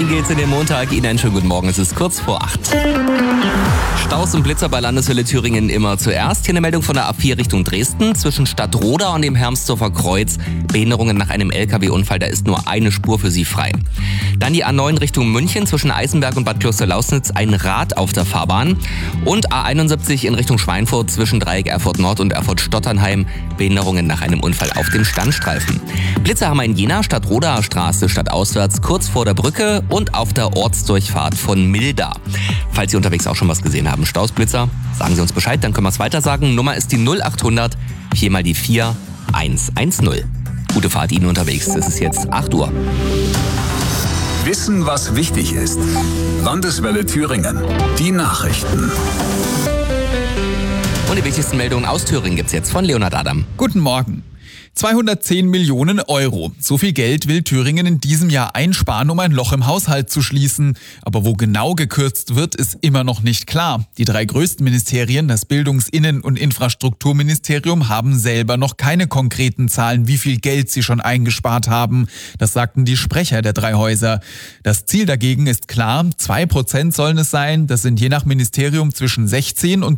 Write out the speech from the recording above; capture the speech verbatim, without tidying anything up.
geht's in den Montag. Ihnen einen schönen guten Morgen. Es ist kurz vor acht. Staus und Blitzer bei Landeshölle Thüringen immer zuerst. Hier eine Meldung von der A vier Richtung Dresden. Zwischen Stadtroda und dem Hermsdorfer Kreuz. Behinderungen nach einem L K W-Unfall. Da ist nur eine Spur für Sie frei. Dann die A neun Richtung München. Zwischen Eisenberg und Bad Kloster-Lausnitz ein Rad auf der Fahrbahn. Und A einundsiebzig in Richtung Schweinfurt zwischen Dreieck Erfurt Nord und Erfurt Stotternheim. Behinderungen nach einem Unfall auf dem Standstreifen. Blitzer haben wir in Jena, Stadtrodaer Straße, stadtauswärts, kurz vor der Brücke und auf der Ortsdurchfahrt von Milda. Falls Sie unterwegs auch schon was gesehen haben, Stausblitzer, sagen Sie uns Bescheid, dann können wir es weiter sagen. Nummer ist die null achthundert, vier mal die vier, eins eins null. Gute Fahrt Ihnen unterwegs, es ist jetzt acht Uhr. Wissen, was wichtig ist. Landeswelle Thüringen. Die Nachrichten. Und die wichtigsten Meldungen aus Thüringen gibt's jetzt von Leonhard Adam. Guten Morgen. zweihundertzehn Millionen Euro. So viel Geld will Thüringen in diesem Jahr einsparen, um ein Loch im Haushalt zu schließen. Aber wo genau gekürzt wird, ist immer noch nicht klar. Die drei größten Ministerien, das Bildungs-, Innen- und Infrastrukturministerium, haben selber noch keine konkreten Zahlen, wie viel Geld sie schon eingespart haben. Das sagten die Sprecher der drei Häuser. Das Ziel dagegen ist klar, zwei Prozent sollen es sein. Das sind je nach Ministerium zwischen sechzehn und